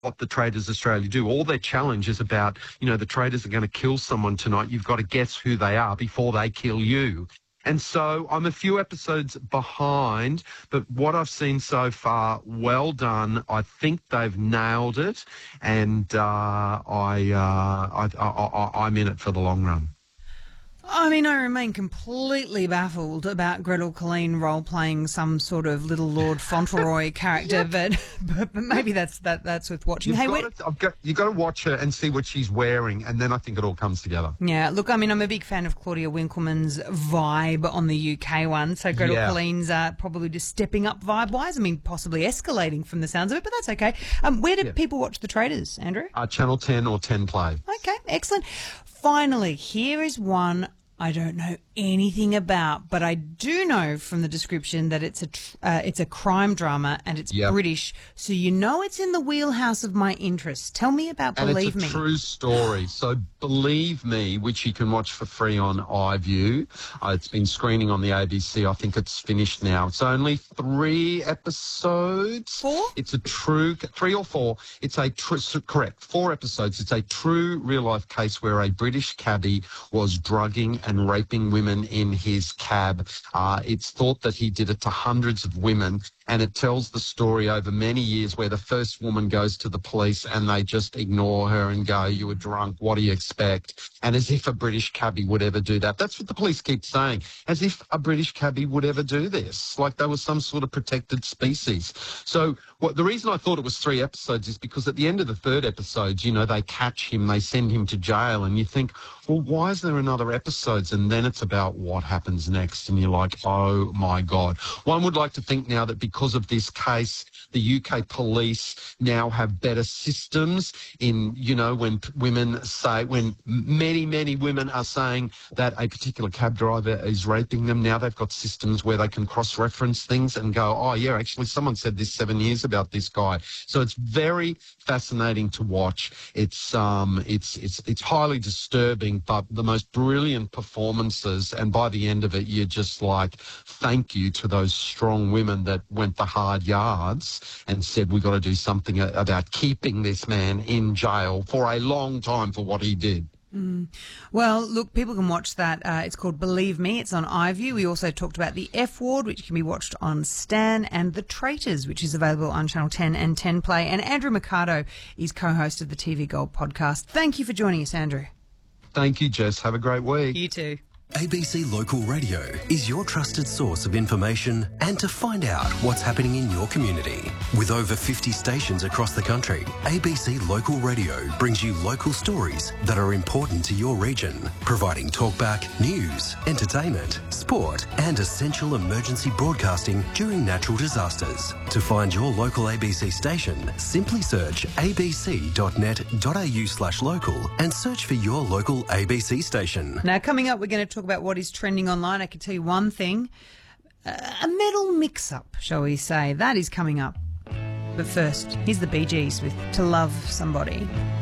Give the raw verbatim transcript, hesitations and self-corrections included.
what the Traders Australia do. All their challenge is about, you know, the traders are going to kill someone tonight. You've got to guess who they are before they kill you. And so I'm a few episodes behind, but what I've seen so far, well done. I think they've nailed it, and uh, I, uh, I, I, I, I'm in it for the long run. I mean, I remain completely baffled about Gretel Colleen role-playing some sort of Little Lord Fauntleroy character, yeah. but, but but maybe that's that that's with watching. You've hey, got to, I've got, you've got to watch her and see what she's wearing, and then I think it all comes together. Yeah, look, I mean, I'm a big fan of Claudia Winkleman's vibe on the U K one, so Gretel yeah. Colleen's uh, probably just stepping up vibe-wise. I mean, possibly escalating from the sounds of it, but that's okay. Um, where do yeah. people watch The Traders, Andrew? Uh, Channel ten or ten Play. Okay, excellent. Finally, here is one I don't know anything about, but I do know from the description that it's a tr- uh, it's a crime drama and it's yep. British, so you know it's in the wheelhouse of my interest. Tell me about and Believe Me. Me. It's a true story. So Believe Me, which you can watch for free on iView. Uh, it's been screening on the A B C. I think it's finished now. It's only three episodes. Four? It's a true three or four. It's a true correct four episodes. It's a true real life case where a British cabbie was drugging and raping women in his cab. Uh, it's thought that he did it to hundreds of women, and it tells the story over many years where the first woman goes to the police and they just ignore her and go, you were drunk, what do you expect? And as if a British cabbie would ever do that. That's what the police keep saying, as if a British cabbie would ever do this, like they were some sort of protected species. So what the reason I thought it was three episodes is because at the end of the third episode, you know, they catch him, they send him to jail, and you think, well, why is there another episodes? And then it's about what happens next, and you're like, oh my God. One would like to think now that because of this case, the U K police now have better systems in, you know, when p- women say, when many, many women are saying that a particular cab driver is raping them, now they've got systems where they can cross-reference things and go, oh yeah, actually someone said this seven years about this guy. So it's very fascinating to watch. It's, um, it's, it's, it's highly disturbing, but the most brilliant performances, and by the end of it, you're just like, thank you to those strong women that went the hard yards and said, we've got to do something about keeping this man in jail for a long time for what he did. Mm. Well, look, people can watch that. Uh, it's called Believe Me. It's on iView. We also talked about The F Ward, which can be watched on Stan, and The Traitors, which is available on Channel ten and ten Play. And Andrew Mercado is co-host of the T V Gold podcast. Thank you for joining us, Andrew. Thank you, Jess. Have a great week. You too. A B C Local Radio is your trusted source of information and to find out what's happening in your community. With over fifty stations across the country, A B C Local Radio brings you local stories that are important to your region, providing talkback, news, entertainment, sport and essential emergency broadcasting during natural disasters. To find your local A B C station, simply search abc.net.au slash local and search for your local A B C station. Now, coming up, we're going to talk about what is trending online. I can tell you one thing, uh, a medal mix-up, shall we say. That is coming up. But first, here's the Bee Gees with To Love Somebody.